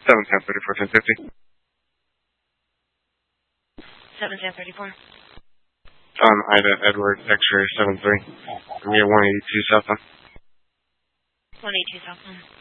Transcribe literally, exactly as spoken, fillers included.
seven ten thirty-four ten fifty. seven ten thirty-four. Um, Ida Edward X-ray seven three. We have one eighty-two Southbound. one eighty-two Southbound.